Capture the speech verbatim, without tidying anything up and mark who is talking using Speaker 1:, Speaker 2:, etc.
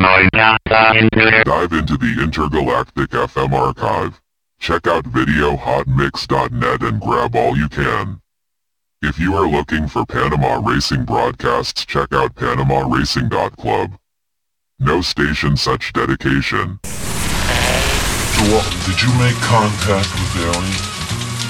Speaker 1: paranoid data into it.
Speaker 2: Dive into the Intergalactic F M archive. Check out video hot mix dot net and grab all you can. If you are looking for Panama racing broadcasts, check out panama racing dot club. No station such dedication.
Speaker 3: So, uh, did you make contact with the alien?